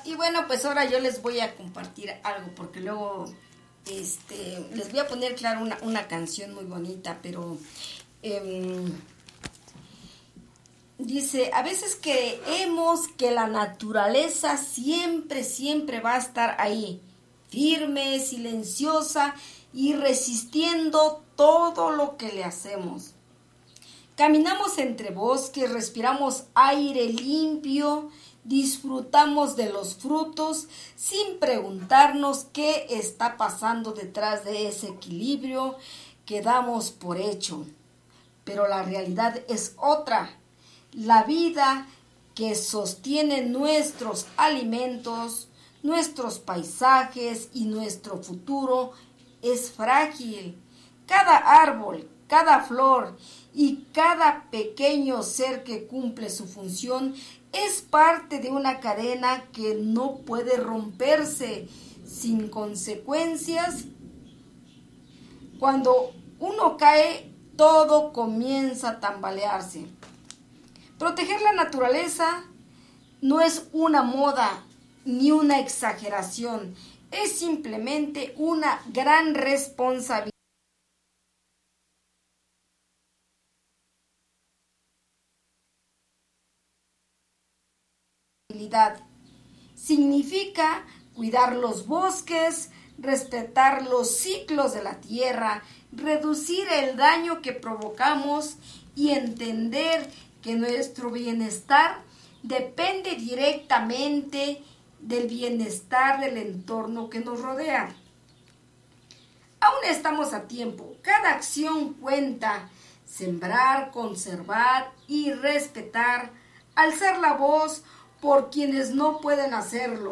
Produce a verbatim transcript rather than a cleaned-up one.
Y bueno, pues ahora yo les voy a compartir algo, porque luego este, les voy a poner, claro, una, una canción muy bonita, pero eh, dice, a veces creemos que la naturaleza siempre, siempre va a estar ahí, firme, silenciosa y resistiendo todo lo que le hacemos. Caminamos entre bosques, respiramos aire limpio, disfrutamos de los frutos sin preguntarnos qué está pasando detrás de ese equilibrio que damos por hecho. Pero la realidad es otra. La vida que sostiene nuestros alimentos, nuestros paisajes y nuestro futuro es frágil. Cada árbol, cada flor y cada pequeño ser que cumple su función es parte de una cadena que no puede romperse sin consecuencias. Cuando uno cae, todo comienza a tambalearse. Proteger la naturaleza no es una moda ni una exageración, es simplemente una gran responsabilidad. Significa cuidar los bosques, respetar los ciclos de la tierra, reducir el daño que provocamos y entender que nuestro bienestar depende directamente del bienestar del entorno que nos rodea. Aún estamos a tiempo, cada acción cuenta. Sembrar, conservar y respetar, alzar la voz por quienes no pueden hacerlo.